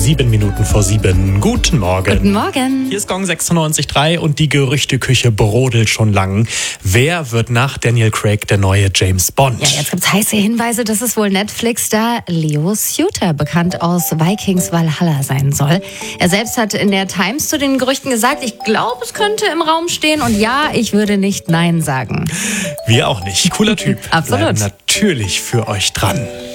7:07. Guten Morgen. Guten Morgen. Hier ist Gong 96.3 und die Gerüchteküche brodelt schon lang. Wer wird nach Daniel Craig der neue James Bond? Ja, jetzt gibt's heiße Hinweise, dass es wohl Netflix-Star Leo Suter, bekannt aus Vikings Valhalla, sein soll. Er selbst hat in der Times zu den Gerüchten gesagt, ich glaube, es könnte im Raum stehen und ja, ich würde nicht Nein sagen. Wir auch nicht. Cooler Typ. Absolut. Bleiben natürlich für euch dran.